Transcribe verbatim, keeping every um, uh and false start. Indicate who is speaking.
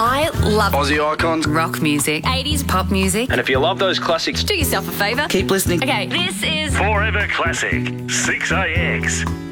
Speaker 1: I love
Speaker 2: Aussie icons,
Speaker 1: rock music, eighties pop music.
Speaker 2: and if you love those classics,
Speaker 1: Do yourself a favour.
Speaker 2: keep listening.
Speaker 1: Okay, this is
Speaker 3: Forever Classic, six A X.